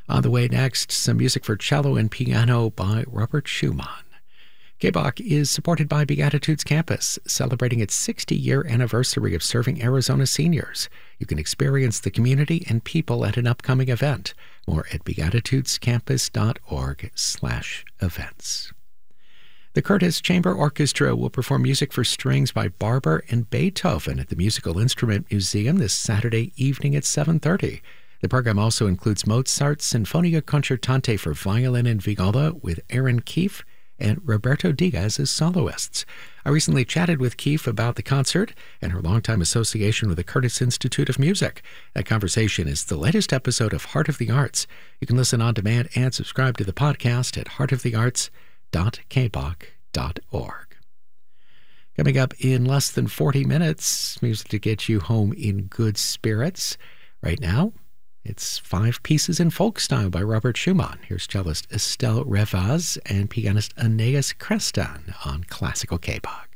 On the way next, some music for cello and piano by Robert Schumann. KBOC is supported by Beatitudes Campus, celebrating its 60-year anniversary of serving Arizona seniors. You can experience the community and people at an upcoming event. More at beatitudescampus.org/events. The Curtis Chamber Orchestra will perform music for strings by Barber and Beethoven at the Musical Instrument Museum this Saturday evening at 7:30. The program also includes Mozart's Sinfonia Concertante for violin and viola with Aaron Keefe and Roberto Diaz as soloists. I recently chatted with Keefe about the concert and her longtime association with the Curtis Institute of Music. That conversation is the latest episode of Heart of the Arts. You can listen on demand and subscribe to the podcast at heartofthearts.kboc.org. Coming up in less than 40 minutes, music to get you home in good spirits. Right now, it's 5 pieces in folk style by Robert Schumann. Here's cellist Estelle Revaz and pianist Aeneas Creston on Classical KBOC.